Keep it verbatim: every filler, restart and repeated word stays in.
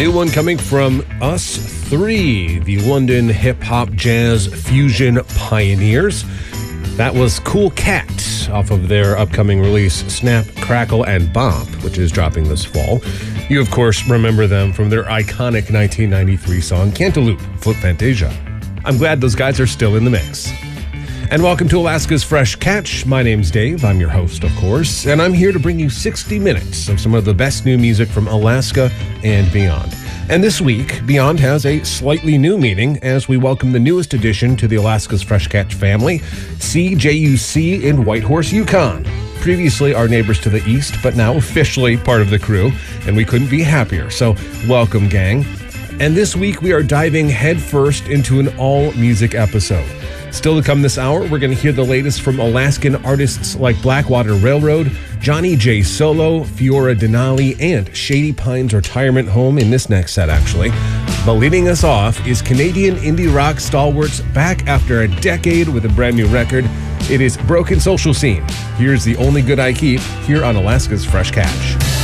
new one coming from Us Three, the London hip-hop jazz fusion pioneers. That was Cool Cat off of their upcoming release, Snap, Crackle, and Bop, which is dropping this fall. You, of course, remember them from their iconic nineteen ninety-three song, Cantaloupe, Foot Fantasia. I'm glad those guys are still in the mix. And welcome to Alaska's Fresh Catch. My name's Dave. I'm your host, of course, and I'm here to bring you sixty minutes of some of the best new music from Alaska and beyond. And this week, Beyond has a slightly new meaning as we welcome the newest addition to the Alaska's Fresh Catch family, C J U C in Whitehorse, Yukon. Previously our neighbors to the east, but now officially part of the crew, and we couldn't be happier. So welcome, gang. And this week we are diving headfirst into an all-music episode. Still to come this hour, we're going to hear the latest from Alaskan artists like Blackwater Railroad, Johnny J. Solo, Fiora Denali, and Shady Pines Retirement Home in this next set, actually. But leading us off is Canadian indie rock stalwarts back after a decade with a brand new record. It is Broken Social Scene. Here's The Only Good I Keep here on Alaska's Fresh Catch.